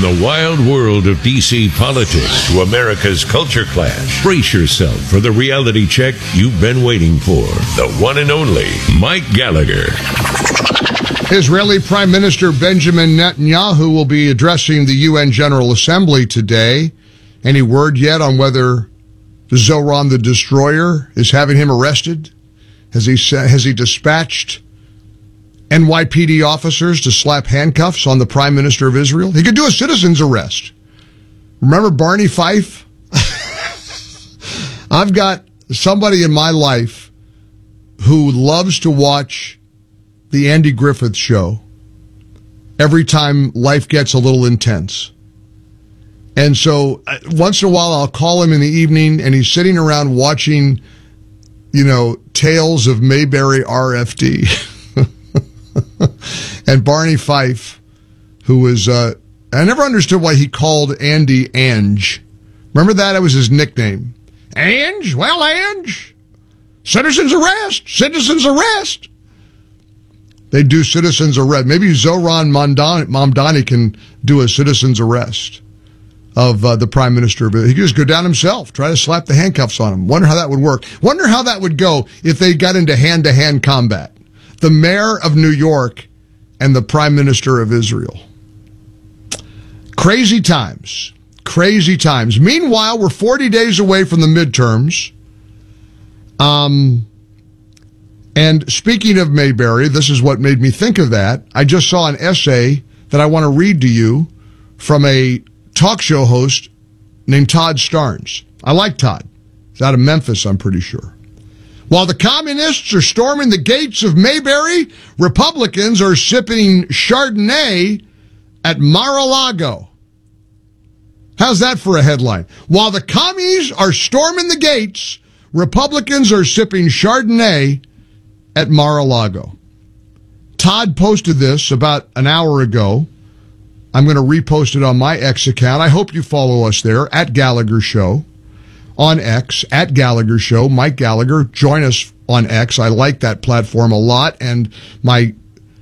the wild world of D.C. politics to America's culture clash, brace yourself for the reality check you've been waiting for. The one and only Mike Gallagher. Israeli Prime Minister Benjamin Netanyahu will be addressing the UN General Assembly today. Any word yet on whether Zoran the Destroyer is having him arrested? Has he dispatched NYPD officers to slap handcuffs on the Prime Minister of Israel? He could do a citizen's arrest. Remember Barney Fife? I've got somebody in my life who loves to watch the Andy Griffith Show every time life gets a little intense. And so once in a while I'll call him in the evening and he's sitting around watching, Tales of Mayberry RFD. And Barney Fife, who was, I never understood why he called Andy Ange. Remember that? It was his nickname. Ange? Well, Ange. Citizen's arrest. Citizen's arrest. They do citizen's arrest. Maybe Zoran Mamdani can do a citizen's arrest of the Prime Minister. He could just go down himself, try to slap the handcuffs on him. Wonder how that would work. Wonder how that would go if they got into hand-to-hand combat. The mayor of New York and the Prime Minister of Israel. Crazy times. Crazy times. Meanwhile, we're 40 days away from the midterms. And speaking of Mayberry, this is what made me think of that. I just saw an essay that I want to read to you from a talk show host named Todd Starnes. I like Todd. He's out of Memphis, I'm pretty sure. While the communists are storming the gates of Mayberry, Republicans are sipping Chardonnay at Mar-a-Lago. How's that for a headline? While the commies are storming the gates, Republicans are sipping Chardonnay at Mar-a-Lago. Todd posted this about an hour ago. I'm going to repost it on my X account. I hope you follow us there, at Gallagher Show. On X, at Gallagher Show. Mike Gallagher, join us on X. I like that platform a lot, and my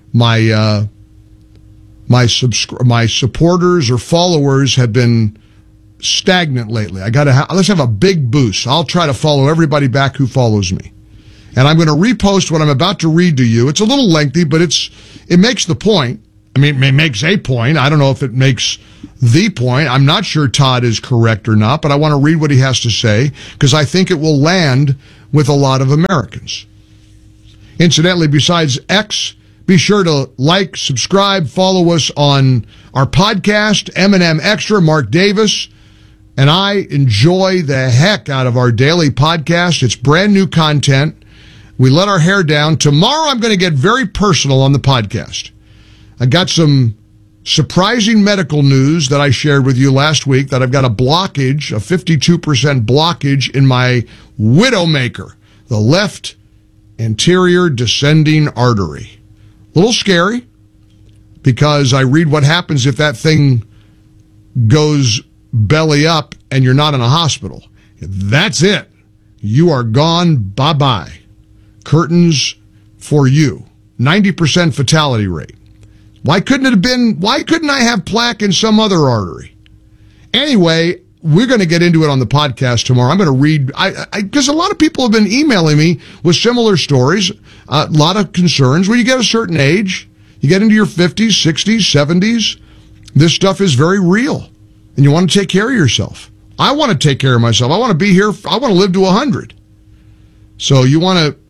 supporters or followers have been stagnant lately. Let's have a big boost. I'll try to follow everybody back who follows me. And I'm going to repost what I'm about to read to you. It's a little lengthy, but it makes the point. I mean, it makes a point. I don't know if it makes the point. I'm not sure Todd is correct or not, but I want to read what he has to say because I think it will land with a lot of Americans. Incidentally, besides X, be sure to like, subscribe, follow us on our podcast, M&M Extra. Mark Davis and I enjoy the heck out of our daily podcast. It's brand new content. We let our hair down. Tomorrow I'm going to get very personal on the podcast. I got some surprising medical news that I shared with you last week that I've got a blockage, a 52% blockage in my widowmaker, the left anterior descending artery. A little scary because I read what happens if that thing goes belly up and you're not in a hospital. That's it. You are gone. Bye-bye. Curtains for you. 90% fatality rate. Why couldn't I have plaque in some other artery? Anyway, we're going to get into it on the podcast tomorrow. I'm going to read, because a lot of people have been emailing me with similar stories, a lot of concerns. When you get a certain age, you get into your 50s, 60s, 70s, this stuff is very real. And you want to take care of yourself. I want to take care of myself. I want to be here. I want to live to 100. So you want to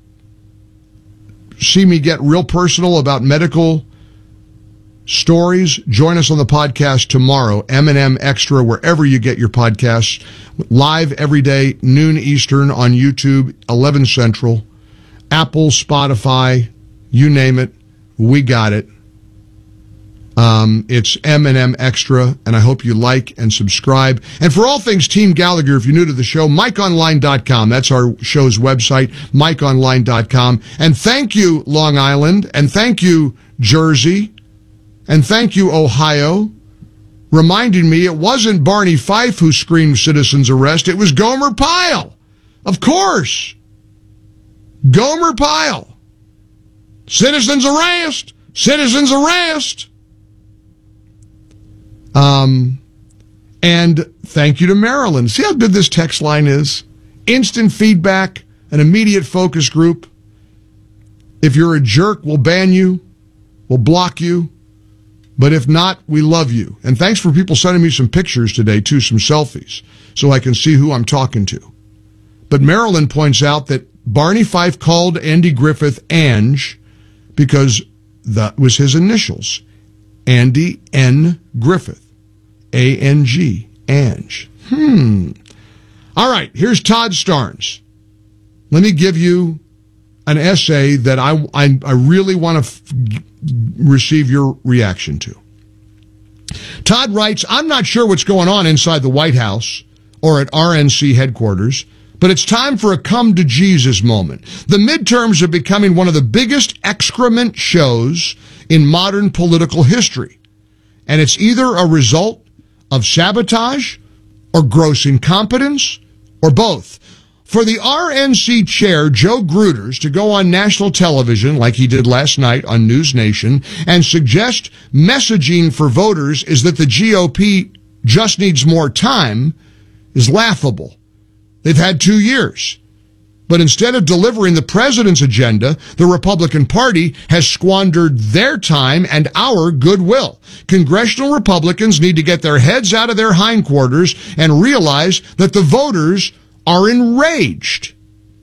see me get real personal about medical stories? Join us on the podcast tomorrow, M&M Extra, wherever you get your podcasts. Live every day, noon Eastern on YouTube, 11 Central. Apple, Spotify, you name it, we got it. It's M&M Extra, and I hope you like and subscribe. And for all things Team Gallagher, if you're new to the show, MikeOnline.com. That's our show's website, MikeOnline.com. And thank you, Long Island, and thank you, Jersey, and thank you, Ohio, reminding me it wasn't Barney Fife who screamed citizen's arrest. It was Gomer Pyle. Of course. Gomer Pyle. Citizen's arrest. Citizen's arrest. And thank you to Marilyn. See how good this text line is? Instant feedback, an immediate focus group. If you're a jerk, we'll ban you, we'll block you. But if not, we love you. And thanks for people sending me some pictures today, too, some selfies, so I can see who I'm talking to. But Marilyn points out that Barney Fife called Andy Griffith Ange because that was his initials. Andy N. Griffith. A-N-G. Ange. All right, here's Todd Starnes. Let me give you an essay that I really want to receive your reaction to. Todd writes, I'm not sure what's going on inside the White House or at RNC headquarters, but it's time for a come-to-Jesus moment. The midterms are becoming one of the biggest excrement shows in modern political history. And it's either a result of sabotage or gross incompetence or both. For the RNC chair, Joe Gruters, to go on national television like he did last night on News Nation and suggest messaging for voters is that the GOP just needs more time is laughable. They've had 2 years. But instead of delivering the president's agenda, the Republican Party has squandered their time and our goodwill. Congressional Republicans need to get their heads out of their hindquarters and realize that the voters are enraged.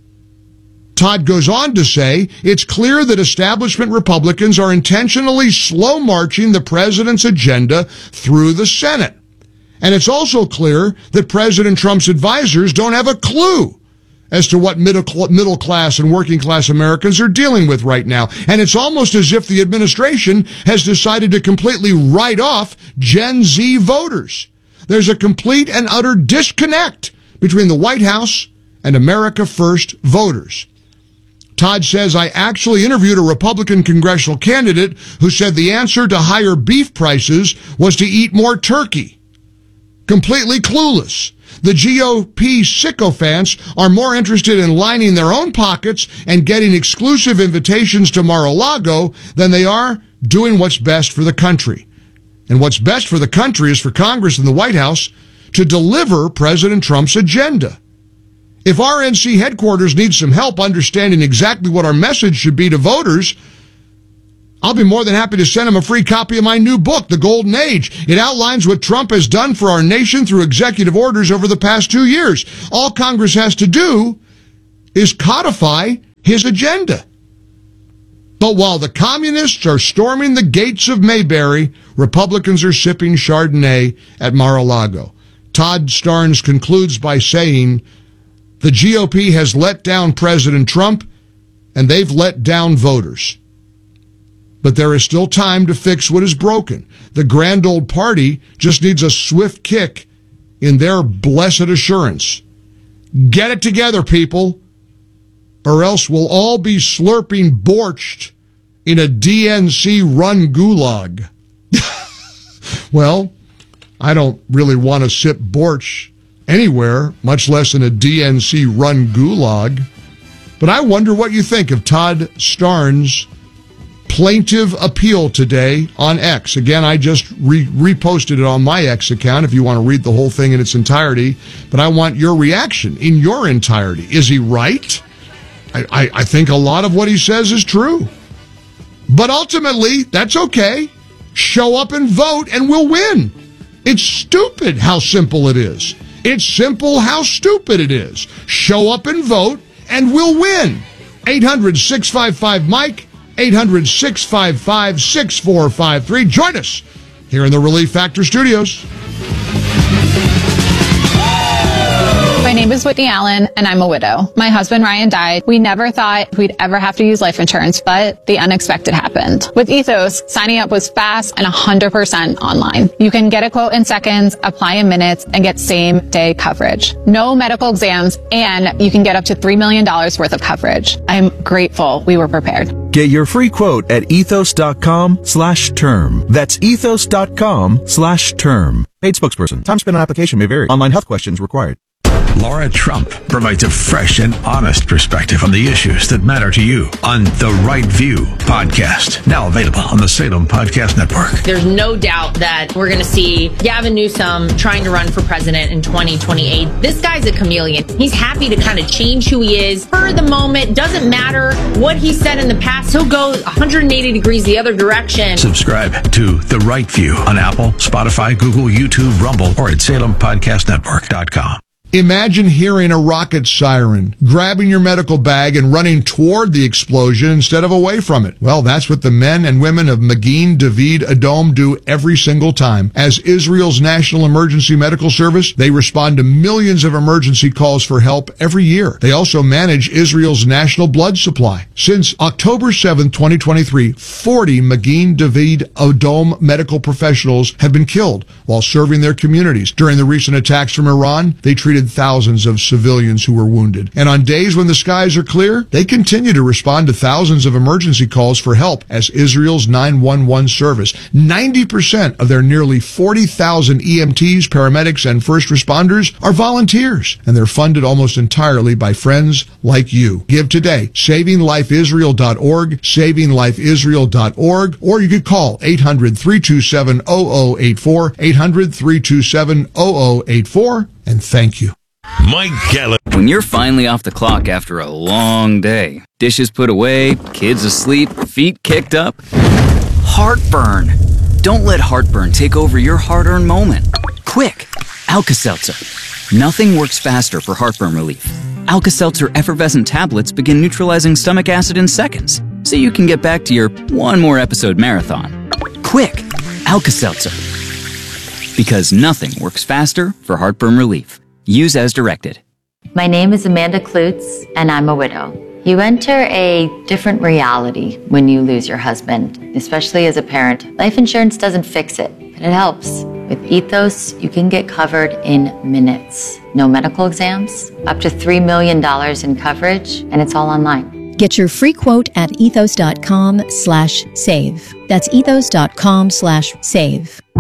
Todd goes on to say, it's clear that establishment Republicans are intentionally slow-marching the president's agenda through the Senate. And it's also clear that President Trump's advisors don't have a clue as to what middle class and working class Americans are dealing with right now. And it's almost as if the administration has decided to completely write off Gen Z voters. There's a complete and utter disconnect between the White House and America First voters. Todd says, I actually interviewed a Republican congressional candidate who said the answer to higher beef prices was to eat more turkey. Completely clueless. The GOP sycophants are more interested in lining their own pockets and getting exclusive invitations to Mar-a-Lago than they are doing what's best for the country. And what's best for the country is for Congress and the White House to deliver President Trump's agenda. If RNC headquarters needs some help understanding exactly what our message should be to voters, I'll be more than happy to send them a free copy of my new book, The Golden Age. It outlines what Trump has done for our nation through executive orders over the past 2 years. All Congress has to do is codify his agenda. But while the communists are storming the gates of Mayberry, Republicans are sipping Chardonnay at Mar-a-Lago. Todd Starnes concludes by saying, the GOP has let down President Trump, and they've let down voters. But there is still time to fix what is broken. The grand old party just needs a swift kick in their blessed assurance. Get it together, people, or else we'll all be slurping borscht in a DNC-run gulag. Well, I don't really want to sip borscht anywhere, much less in a DNC-run gulag. But I wonder what you think of Todd Starnes' plaintive appeal today on X. Again, I just reposted it on my X account if you want to read the whole thing in its entirety. But I want your reaction in your entirety. Is he right? I think a lot of what he says is true. But ultimately, that's okay. Show up and vote and we'll win. It's stupid how simple it is. It's simple how stupid it is. Show up and vote and we'll win. 800-655-MIKE. 800-655-6453. Join us here in the Relief Factor studios. My name is Whitney Allen, and I'm a widow. My husband, Ryan, died. We never thought we'd ever have to use life insurance, but the unexpected happened. With Ethos, signing up was fast and 100% online. You can get a quote in seconds, apply in minutes, and get same-day coverage. No medical exams, and you can get up to $3 million worth of coverage. I'm grateful we were prepared. Get your free quote at ethos.com/term. That's ethos.com/term. Paid spokesperson. Time spent on application may vary. Online health questions required. Laura Trump provides a fresh and honest perspective on the issues that matter to you on The Right View podcast, now available on the Salem Podcast Network. There's no doubt that we're going to see Gavin Newsom trying to run for president in 2028. This guy's a chameleon. He's happy to kind of change who he is for the moment. Doesn't matter what he said in the past. He'll go 180 degrees the other direction. Subscribe to The Right View on Apple, Spotify, Google, YouTube, Rumble, or at SalemPodcastNetwork.com. Imagine hearing a rocket siren, grabbing your medical bag and running toward the explosion instead of away from it. Well, that's what the men and women of Magin David Adom do every single time. As Israel's National Emergency Medical Service, they respond to millions of emergency calls for help every year. They also manage Israel's national blood supply. Since October 7, 2023, 40 Magin David Adom medical professionals have been killed while serving their communities. During the recent attacks from Iran, they treated thousands of civilians who were wounded. And on days when the skies are clear, they continue to respond to thousands of emergency calls for help as Israel's 911 service. 90% of their nearly 40,000 EMTs, paramedics, and first responders are volunteers, and they're funded almost entirely by friends like you. Give today. SavingLifeIsrael.org, SavingLifeIsrael.org, or you could call 800-327-0084, 800-327-0084, and thank you. Mike Gallup. When you're finally off the clock after a long day, dishes put away, kids asleep, feet kicked up, heartburn. Don't let heartburn take over your hard-earned moment. Quick, Alka-Seltzer. Nothing works faster for heartburn relief. Alka-Seltzer effervescent tablets begin neutralizing stomach acid in seconds, so you can get back to your one more episode marathon. Quick, Alka-Seltzer. Because nothing works faster for heartburn relief. Use as directed. My name is Amanda Klutz, and I'm a widow. You enter a different reality when you lose your husband, especially as a parent. Life insurance doesn't fix it, but it helps. With Ethos, you can get covered in minutes. No medical exams, up to $3 million in coverage, and it's all online. Get your free quote at ethos.com/save. That's ethos.com/save.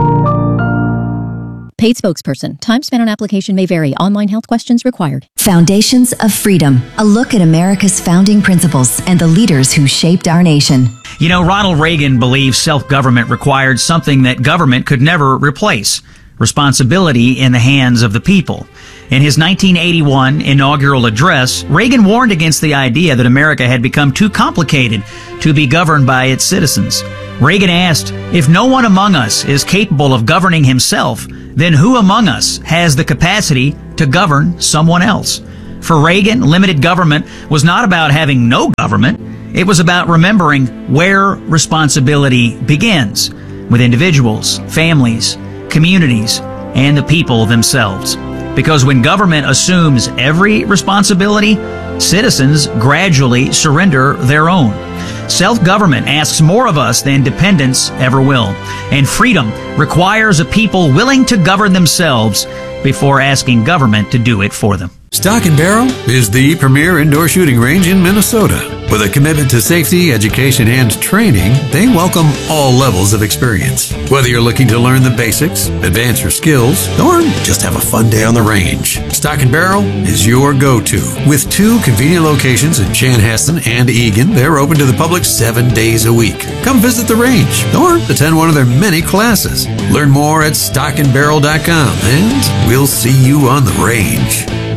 Paid spokesperson. Time spent on application may vary. Online health questions required. Foundations of Freedom. A look at America's founding principles and the leaders who shaped our nation. You know, Ronald Reagan believed self-government required something that government could never replace: responsibility in the hands of the people. In his 1981 inaugural address, Reagan warned against the idea that America had become too complicated to be governed by its citizens. Reagan asked, if no one among us is capable of governing himself, then who among us has the capacity to govern someone else? For Reagan, limited government was not about having no government. It was about remembering where responsibility begins, with individuals, families, communities, and the people themselves. Because when government assumes every responsibility, citizens gradually surrender their own. Self-government asks more of us than dependence ever will. And freedom requires a people willing to govern themselves before asking government to do it for them. Stock and Barrel is the premier indoor shooting range in Minnesota. With a commitment to safety, education, and training, they welcome all levels of experience. Whether you're looking to learn the basics, advance your skills, or just have a fun day on the range, Stock and Barrel is your go-to. With 2 convenient locations in Chanhassen and Eagan, they're open to the public 7 days a week. Come visit the range or attend one of their many classes. Learn more at stockandbarrel.com, and we'll see you on the range.